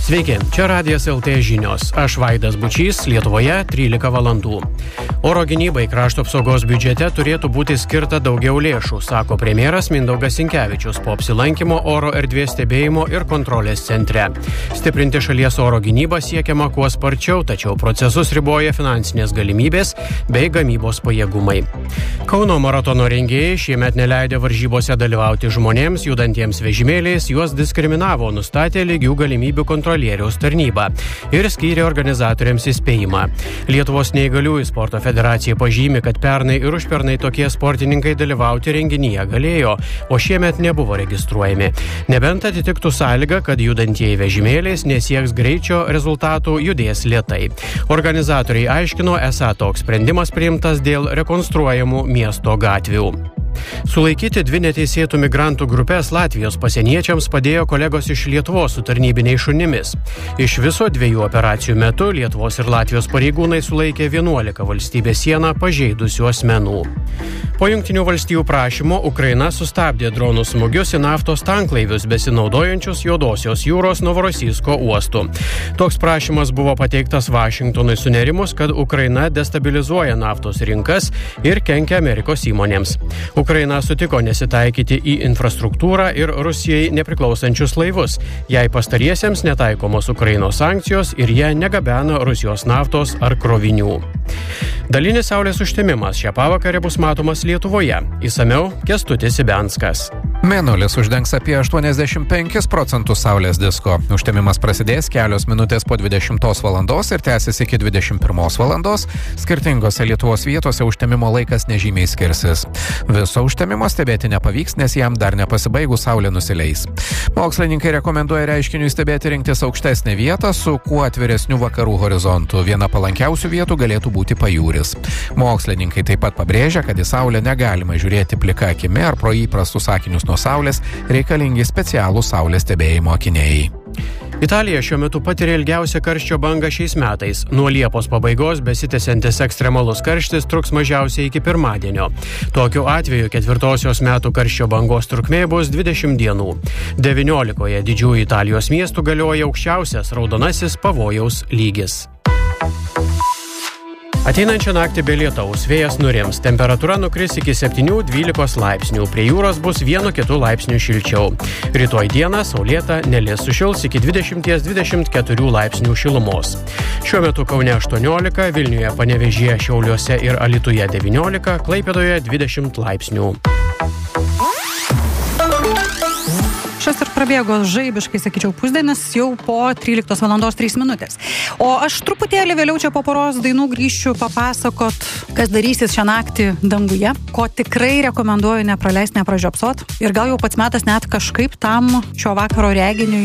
Sveiki, čia Radijas LT žinios. Aš Vaidas Bučys, Lietuvoje 13 valandų. Oro gynybai krašto apsaugos biudžete turėtų būti skirta daugiau lėšų, sako premjeras Mindaugas Sinkevičius po apsilankymo oro erdvės stebėjimo ir kontrolės centre. Stiprinti šalies oro gynybą siekiama kuo sparčiau, tačiau procesus riboja finansinės galimybės bei gamybos pajėgumai. Kauno maratono rengėjai šiemet neleidė varžybose dalyvauti žmonėms judantiems vežimėliais, juos diskriminavo, nustatė lygių galimybių kontrolieriaus tarnybą ir skyrė organizatoriams įspėjimą. Lietuvos neįgaliųjų sporto federacija pažymi, kad pernai ir užpernai tokie sportininkai dalyvauti renginyje galėjo, o šiemet nebuvo registruojami. Nebent atitiktų sąlygą, kad judantieji vežimėliais nesieks greičio rezultatų, judės lėtai. Organizatoriai aiškino, esą toks sprendimas priimtas dėl rekonstruojamų miesto gatvių. Sulaikyti 2 neteisėtų migrantų grupės Latvijos pasieniečiams padėjo kolegos iš Lietuvos su tarnybiniais šunimis. Iš viso 2 operacijų metu Lietuvos ir Latvijos pareigūnai sulaikė 11 valstybės sieną pažeidusių asmenų. Po Jungtinių valstijų prašymo Ukraina sustabdė dronų smūgius į naftos tanklaivius besinaudojančius Juodosios jūros Novorosijsko uostu. Toks prašymas buvo pateiktas Vašingtonui sunerimus, kad Ukraina destabilizuoja naftos rinkas ir kenkia Amerikos įmonėms. Ukraina sutiko nesitaikyti į infrastruktūrą ir Rusijai nepriklausančius laivus, jei pastariesiems netaikomos Ukrainos sankcijos ir jie negabena Rusijos naftos ar krovinių. Dalinis saulės užtemimas šią pavakarę bus matomas Lietuvoje. Išsamiau Kęstutis Ibenskas. Mėnulis uždengs apie 85% saulės disko. Užtemimas prasidės kelios minutės po 20 valandos ir tęsis iki 21 valandos. Skirtingose Lietuvos vietose užtemimo laikas nežymiai skirsis. Viso užtemimo stebėti nepavyks, nes jam dar nepasibaigus saulė nusileis. Mokslininkai rekomenduoja reiškiniui stebėti rinktis aukštesnę vietą su kuo atviresniu vakarų horizontu. Viena palankiausių vietų galėtų būti pajūris. Mokslininkai taip pat pabrėžia, kad į saulę negalima žiūrėti plika akimi ar pro įprastus akinius nuo saulės, reikalingi specialūs saulės stebėjimo akiniai. Italija šiuo metu patiria ilgiausią karščio bangą šiais metais. Nuo Liepos pabaigos besitęsiantis ekstremalus karštis truks mažiausiai iki pirmadienio. Tokiu atveju 4 metų karščio bangos trukmė bus 20 dienų. 19 didžiųjų Italijos miestų galioja aukščiausias raudonasis pavojaus lygis. Ateinančią naktį be lietaus, vėjas nurims, temperatūra nukris iki 7-12 laipsnių, prie jūros bus 1-2 laipsnių šilčiau. Rytoj dieną saulėta, nelis sušils iki 20-24 laipsnių šilumos. Šiuo metu Kaune 18, Vilniuje, Panevėžyje, Šiauliuose ir Alytuje 19, Klaipėdoje 20 laipsnių. Šios ir prabėgo žaibiškai, sakyčiau, pusdienis jau po 13 valandos 3 minutės. O aš truputėlį vėliau čia po poros dainų grįšiu papasakot, kas darysis šią naktį danguje, ko tikrai rekomenduoju nepraleisti, nepražiopsot. Ir gal jau pats metas net kažkaip tam šio vakaro reginiui